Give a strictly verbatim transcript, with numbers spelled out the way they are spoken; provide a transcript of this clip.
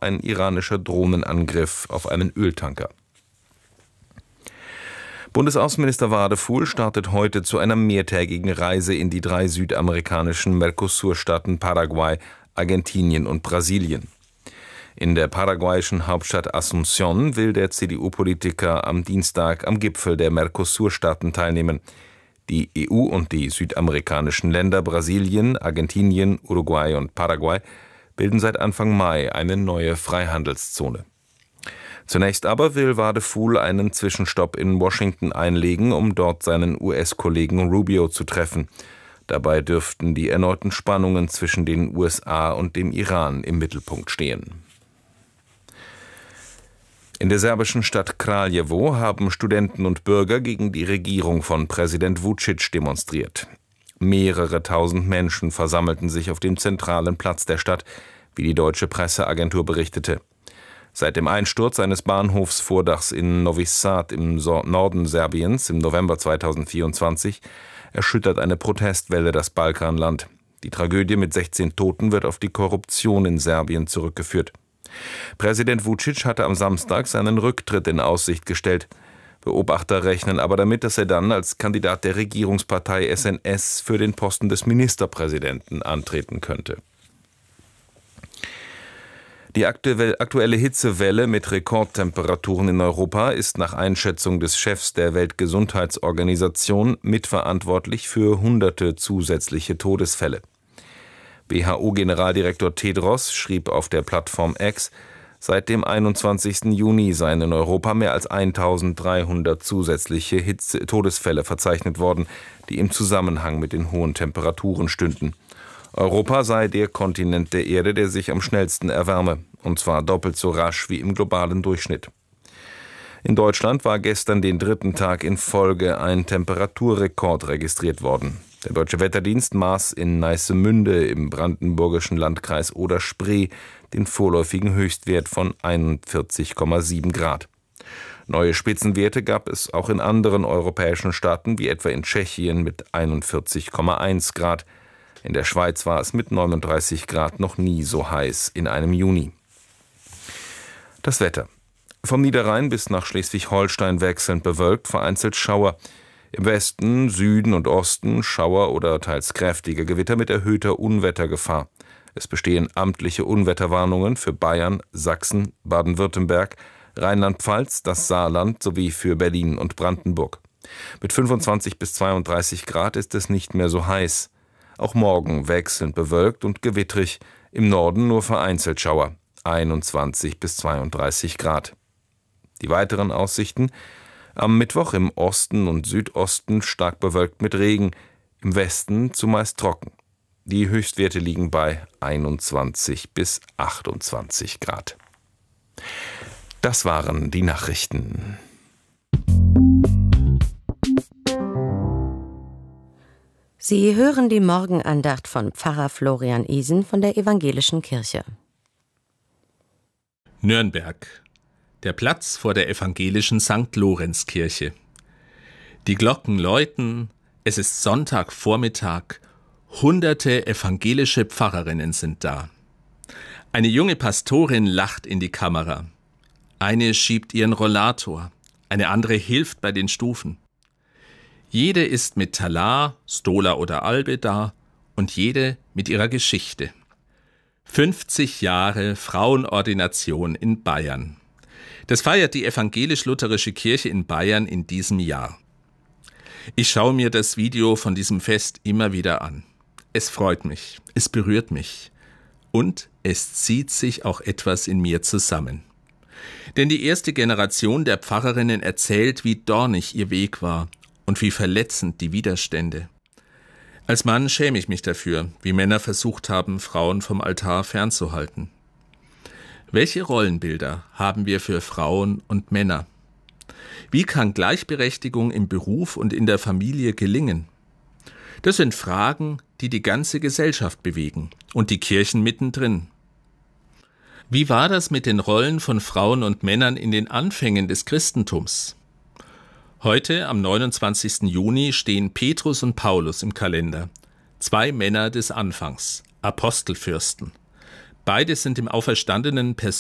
ein iranischer Drohnenangriff auf einen Öltanker. Bundesaußenminister Wadefuhl startet heute zu einer mehrtägigen Reise in die drei südamerikanischen Mercosur-Staaten Paraguay, Argentinien und Brasilien. In der paraguayischen Hauptstadt Asunción will der C D U-Politiker am Dienstag am Gipfel der Mercosur-Staaten teilnehmen. Die E U und die südamerikanischen Länder Brasilien, Argentinien, Uruguay und Paraguay bilden seit Anfang Mai eine neue Freihandelszone. Zunächst aber will Wadefuhl einen Zwischenstopp in Washington einlegen, um dort seinen U S-Kollegen Rubio zu treffen. Dabei dürften die erneuten Spannungen zwischen den U S A und dem Iran im Mittelpunkt stehen. In der serbischen Stadt Kraljevo haben Studenten und Bürger gegen die Regierung von Präsident Vučić demonstriert. Mehrere tausend Menschen versammelten sich auf dem zentralen Platz der Stadt, wie die deutsche Presseagentur berichtete. Seit dem Einsturz eines Bahnhofsvordachs in Novi Sad im Norden Serbiens im November zweitausendvierundzwanzig erschüttert eine Protestwelle das Balkanland. Die Tragödie mit sechzehn Toten wird auf die Korruption in Serbien zurückgeführt. Präsident Vučić hatte am Samstag seinen Rücktritt in Aussicht gestellt. Beobachter rechnen aber damit, dass er dann als Kandidat der Regierungspartei S N S für den Posten des Ministerpräsidenten antreten könnte. Die aktuelle Hitzewelle mit Rekordtemperaturen in Europa ist nach Einschätzung des Chefs der Weltgesundheitsorganisation mitverantwortlich für hunderte zusätzliche Todesfälle. W H O-Generaldirektor Tedros schrieb auf der Plattform X, seit dem einundzwanzigsten Juni seien in Europa mehr als eintausenddreihundert zusätzliche Hitze- Todesfälle verzeichnet worden, die im Zusammenhang mit den hohen Temperaturen stünden. Europa sei der Kontinent der Erde, der sich am schnellsten erwärme, und zwar doppelt so rasch wie im globalen Durchschnitt. In Deutschland war gestern den dritten Tag in Folge ein Temperaturrekord registriert worden. Der Deutsche Wetterdienst maß in Neissemünde im brandenburgischen Landkreis Oder-Spree den vorläufigen Höchstwert von einundvierzig Komma sieben Grad. Neue Spitzenwerte gab es auch in anderen europäischen Staaten, wie etwa in Tschechien mit einundvierzig Komma eins Grad. In der Schweiz war es mit neununddreißig Grad noch nie so heiß in einem Juni. Das Wetter. Vom Niederrhein bis nach Schleswig-Holstein wechselnd bewölkt, vereinzelt Schauer. Im Westen, Süden und Osten Schauer oder teils kräftige Gewitter mit erhöhter Unwettergefahr. Es bestehen amtliche Unwetterwarnungen für Bayern, Sachsen, Baden-Württemberg, Rheinland-Pfalz, das Saarland sowie für Berlin und Brandenburg. Mit fünfundzwanzig bis zweiunddreißig Grad ist es nicht mehr so heiß. Auch morgen wechselnd bewölkt und gewittrig, im Norden nur vereinzelt Schauer, einundzwanzig bis zweiunddreißig Grad. Die weiteren Aussichten: am Mittwoch im Osten und Südosten stark bewölkt mit Regen, im Westen zumeist trocken. Die Höchstwerte liegen bei einundzwanzig bis achtundzwanzig Grad. Das waren die Nachrichten. Sie hören die Morgenandacht von Pfarrer Florian Isen von der Evangelischen Kirche. Nürnberg. Der Platz vor der evangelischen Sankt Lorenz-Kirche. Die Glocken läuten, es ist Sonntagvormittag, hunderte evangelische Pfarrerinnen sind da. Eine junge Pastorin lacht in die Kamera. Eine schiebt ihren Rollator, eine andere hilft bei den Stufen. Jede ist mit Talar, Stola oder Albe da und jede mit ihrer Geschichte. fünfzig Jahre Frauenordination in Bayern. Das feiert die evangelisch-lutherische Kirche in Bayern in diesem Jahr. Ich schaue mir das Video von diesem Fest immer wieder an. Es freut mich, es berührt mich und es zieht sich auch etwas in mir zusammen. Denn die erste Generation der Pfarrerinnen erzählt, wie dornig ihr Weg war und wie verletzend die Widerstände. Als Mann schäme ich mich dafür, wie Männer versucht haben, Frauen vom Altar fernzuhalten. Welche Rollenbilder haben wir für Frauen und Männer? Wie kann Gleichberechtigung im Beruf und in der Familie gelingen? Das sind Fragen, die die ganze Gesellschaft bewegen und die Kirchen mittendrin. Wie war das mit den Rollen von Frauen und Männern in den Anfängen des Christentums? Heute, am neunundzwanzigsten Juni, stehen Petrus und Paulus im Kalender. Zwei Männer des Anfangs, Apostelfürsten. Beide sind dem auferstandenen persönlich